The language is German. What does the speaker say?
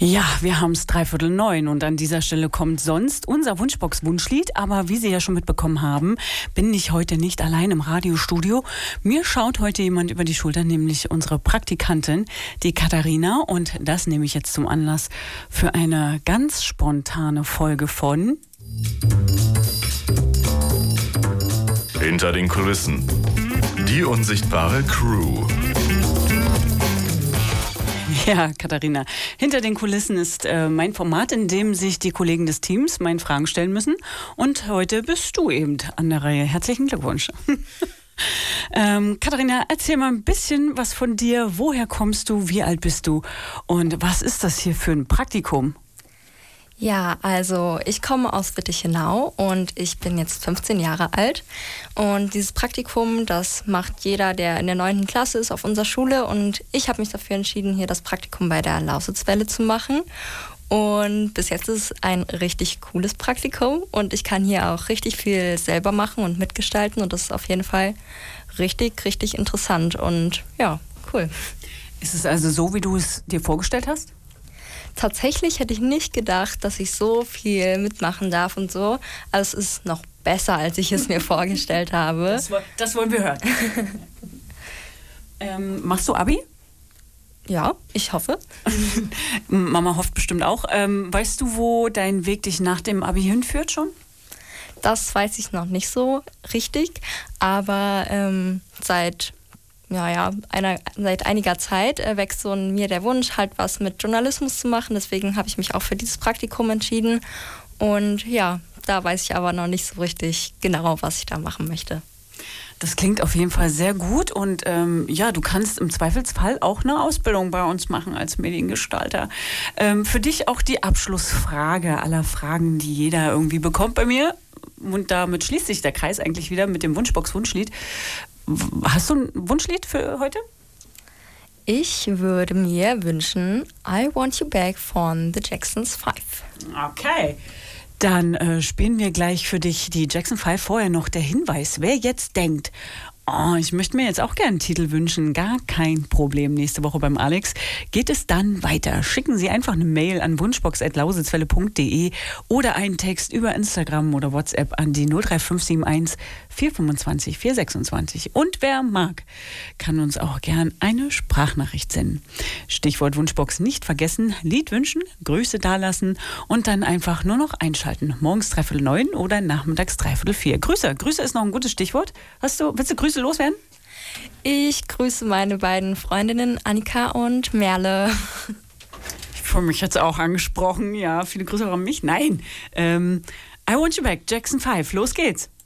Ja, wir haben es 8:45 und an dieser Stelle kommt sonst unser Wunschbox-Wunschlied. Aber wie Sie ja schon mitbekommen haben, bin ich heute nicht allein im Radiostudio. Mir schaut heute jemand über die Schulter, nämlich unsere Praktikantin, die Katharina. Und das nehme ich jetzt zum Anlass für eine ganz spontane Folge von Hinter den Kulissen. Die unsichtbare Crew. Ja, Katharina, hinter den Kulissen ist mein Format, in dem sich die Kollegen des Teams meinen Fragen stellen müssen. Und heute bist du eben an der Reihe. Herzlichen Glückwunsch. Katharina, erzähl mal ein bisschen was von dir. Woher kommst du? Wie alt bist du? Und was ist das hier für ein Praktikum? Ja, also ich komme aus Wittichenau und ich bin jetzt 15 Jahre alt. Und dieses Praktikum, das macht jeder, der in der 9. Klasse ist, auf unserer Schule. Und ich habe mich dafür entschieden, hier das Praktikum bei der Lausitzwelle zu machen. Und bis jetzt ist es ein richtig cooles Praktikum. Und ich kann hier auch richtig viel selber machen und mitgestalten. Und das ist auf jeden Fall richtig, richtig interessant. Und ja, cool. Ist es also so, wie du es dir vorgestellt hast? Tatsächlich hätte ich nicht gedacht, dass ich so viel mitmachen darf und so. Also es ist noch besser, als ich es mir vorgestellt habe. Das wollen wir hören. Machst du Abi? Ja, ich hoffe. Mama hofft bestimmt auch. Weißt du, wo dein Weg dich nach dem Abi hinführt schon? Das weiß ich noch nicht so richtig, aber seit einiger Zeit wächst so in mir der Wunsch, halt was mit Journalismus zu machen. Deswegen habe ich mich auch für dieses Praktikum entschieden. Und ja, da weiß ich aber noch nicht so richtig genau, was ich da machen möchte. Das klingt auf jeden Fall sehr gut und du kannst im Zweifelsfall auch eine Ausbildung bei uns machen als Mediengestalter. Für dich auch die Abschlussfrage aller Fragen, die jeder irgendwie bekommt bei mir. Und damit schließt sich der Kreis eigentlich wieder mit dem Wunschbox-Wunschlied. Hast du ein Wunschlied für heute? Ich würde mir wünschen I Want You Back von The Jacksons 5. Okay. Dann spielen wir gleich für dich die Jackson 5. Vorher noch der Hinweis. Wer jetzt denkt, ich möchte mir jetzt auch gerne einen Titel wünschen, gar kein Problem. Nächste Woche beim Alex geht es dann weiter. Schicken Sie einfach eine Mail an wunschbox@lausitzwelle.de oder einen Text über Instagram oder WhatsApp an die 03571 425 426. Und wer mag, kann uns auch gern eine Sprachnachricht senden. Stichwort Wunschbox nicht vergessen, Lied wünschen, Grüße dalassen und dann einfach nur noch einschalten. Morgens 8:45 oder nachmittags 3:45. Grüße ist noch ein gutes Stichwort. Willst du Grüße loswerden? Ich grüße meine beiden Freundinnen Annika und Merle. Ich fühle mich jetzt auch angesprochen. Ja, viele Grüße auch an mich. Nein. I Want You Back, Jackson 5. Los geht's.